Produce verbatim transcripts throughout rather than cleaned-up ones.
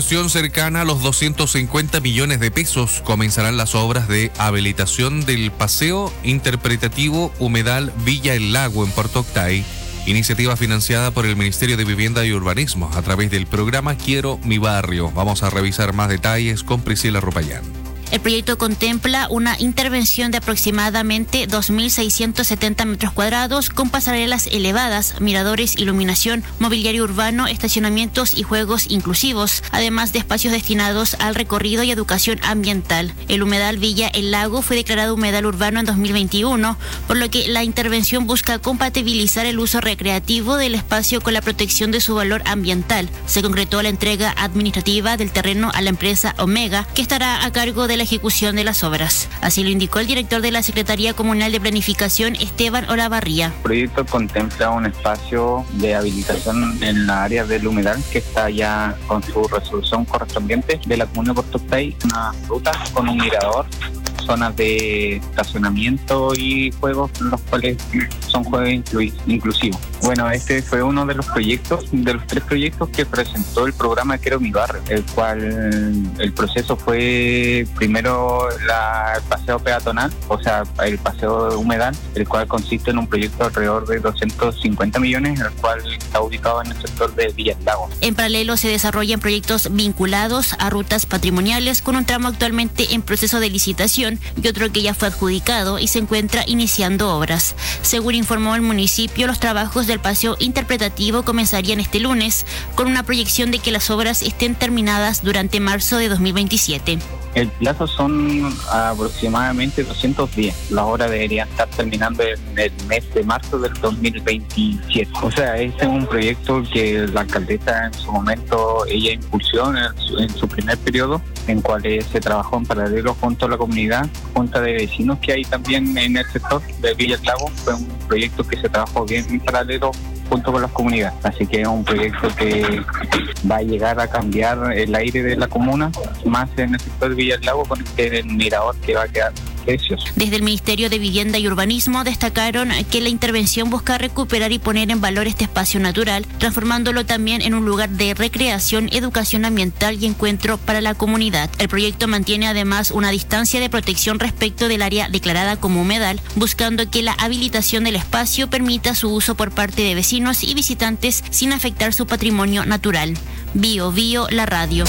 Cercana a los doscientos cincuenta millones de pesos comenzarán las obras de habilitación del paseo interpretativo Humedal Villa El Lago en Puerto Octay, iniciativa financiada por el Ministerio de Vivienda y Urbanismo a través del programa Quiero Mi Barrio. Vamos a revisar más detalles con Priscila Rupayán. El proyecto contempla una intervención de aproximadamente dos mil seiscientos setenta metros cuadrados con pasarelas elevadas, miradores, iluminación, mobiliario urbano, estacionamientos y juegos inclusivos, además de espacios destinados al recorrido y educación ambiental. El humedal Villa El Lago fue declarado humedal urbano en dos mil veintiuno, por lo que la intervención busca compatibilizar el uso recreativo del espacio con la protección de su valor ambiental. Se concretó la entrega administrativa del terreno a la empresa Omega, que estará a cargo de la ejecución de las obras. Así lo indicó el director de la Secretaría Comunal de Planificación, Esteban Olavarría. El proyecto contempla un espacio de habilitación en la área del humedal que está ya con su resolución correspondiente de la comuna de Puerto Octay, una ruta con un mirador, zonas de estacionamiento y juegos, los cuales son juegos inclu- inclusivos. Bueno, este fue uno de los proyectos, de los tres proyectos que presentó el programa Quiero Mi Barrio, el cual el proceso fue primero la, el paseo peatonal, o sea, el paseo humedal, el cual consiste en un proyecto alrededor de doscientos cincuenta millones, el cual está ubicado en el sector de Villa El Lago. En paralelo se desarrollan proyectos vinculados a rutas patrimoniales con un tramo actualmente en proceso de licitación y otro que ya fue adjudicado y se encuentra iniciando obras. Según informó el municipio, los trabajos del paseo interpretativo comenzarían este lunes con una proyección de que las obras estén terminadas durante marzo de dos mil veintisiete. El plazo son aproximadamente doscientos días. Las obras deberían estar terminando en el mes de marzo del dos mil veintisiete. O sea, este es un proyecto que la alcaldesa en su momento, ella impulsó en su, en su primer periodo, en cual se trabajó en paralelo junto a la comunidad, junta de vecinos que hay también en el sector de Villa El Lago. Fue un proyecto que se trabajó bien en paralelo junto con las comunidades. Así que es un proyecto que va a llegar a cambiar el aire de la comuna, más en el sector de Villa El Lago, con este mirador que va a quedar precioso. Desde el Ministerio de Vivienda y Urbanismo destacaron que la intervención busca recuperar y poner en valor este espacio natural, transformándolo también en un lugar de recreación, educación ambiental y encuentro para la comunidad. El proyecto mantiene además una distancia de protección respecto del área declarada como humedal, buscando que la habilitación del espacio permita su uso por parte de vecinos y visitantes sin afectar su patrimonio natural. Bio Bio, la radio.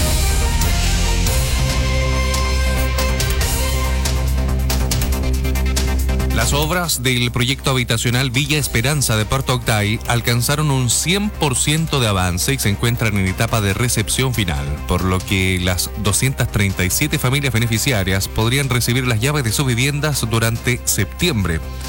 Las obras del proyecto habitacional Villa Esperanza de Puerto Octay alcanzaron un cien por ciento de avance y se encuentran en etapa de recepción final, por lo que las doscientas treinta y siete familias beneficiarias podrían recibir las llaves de sus viviendas durante septiembre.